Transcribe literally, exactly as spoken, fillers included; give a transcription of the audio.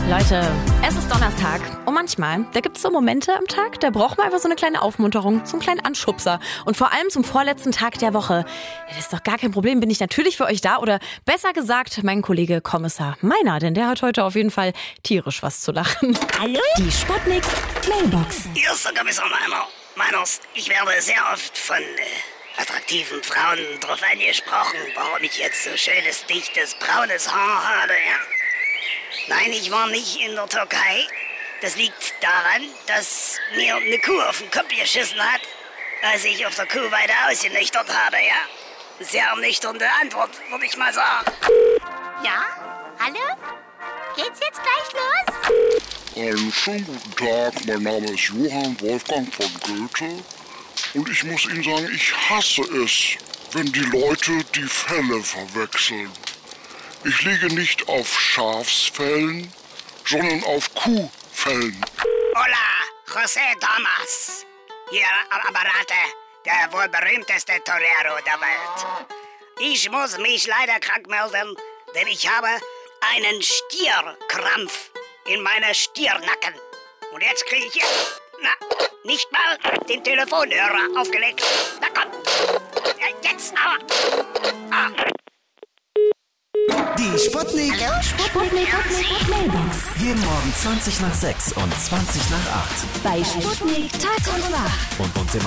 Leute, es ist Donnerstag und manchmal, da gibt es so Momente am Tag, da braucht man einfach so eine kleine Aufmunterung, so einen kleinen Anschubser. Und vor allem zum vorletzten Tag der Woche. Das ist doch gar kein Problem, bin ich natürlich für euch da. Oder besser gesagt, mein Kollege Kommissar Meiner, denn der hat heute auf jeden Fall tierisch was zu lachen. Hallo? Die Sputnik Mailbox. Hier ist der Kommissar Meiner. Meiners, ich werde sehr oft von äh, attraktiven Frauen drauf angesprochen, warum ich jetzt so schönes, dichtes, braunes Haar habe, ja? Nein, ich war nicht in der Türkei. Das liegt daran, dass mir eine Kuh auf den Kopf geschissen hat, als ich auf der Kuhweide ausgenüchtert habe, ja? Sehr ernüchternde Antwort, würde ich mal sagen. Ja? Hallo? Geht's jetzt gleich los? Einen schönen guten Tag, mein Name ist Johann Wolfgang von Goethe und ich muss Ihnen sagen, ich hasse es, wenn die Leute die Felle verwechseln. Ich liege nicht auf Schafsfällen, sondern auf Kuhfällen. Hola, José Thomas. Hier am Apparate, der wohl berühmteste Torero der Welt. Ich muss mich leider krank melden, denn ich habe einen Stierkrampf in meiner Stirnacken. Und jetzt kriege ich hier, na, nicht mal den Telefonhörer aufgelegt. Na komm, ja, jetzt aber. Ah. Die Sputnik. Hallo? Sputnik Mailbox. Jeden Morgen zwanzig nach sechs und zwanzig nach acht. Bei Sputnik Tag und Nacht. Und uns im